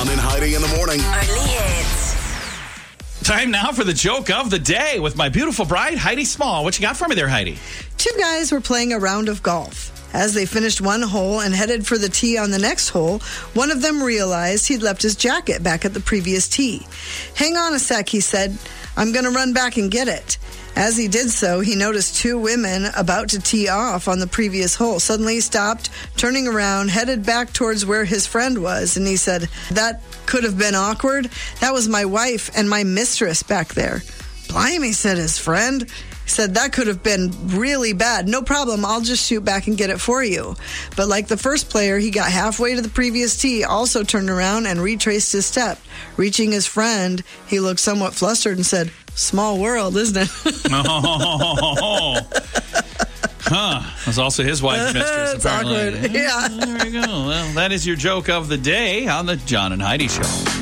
John and Heidi in the morning. Early hits. Time now for the joke of the day with my beautiful bride, Heidi Small. What you got for me there, Heidi? Two guys were playing a round of golf. As they finished one hole and headed for the tee on the next hole, one of them realized he'd left his jacket back at the previous tee. "Hang on a sec," he said. "I'm going to run back and get it." As he did so, he noticed two women about to tee off on the previous hole. Suddenly he stopped, turning around, headed back towards where his friend was, and he said, "That could have been awkward. That was my wife and my mistress back there." "Blimey," said his friend. He said, "That could have been really bad. No problem, I'll just shoot back and get it for you." But like the first player, he got halfway to the previous tee, also turned around and retraced his step. Reaching his friend, he looked somewhat flustered and said, "Small world, isn't it?" That's also his wife's mistress, It's apparently. awkward. Yeah. There we go. Well, that is your joke of the day on the John and Heidi Show.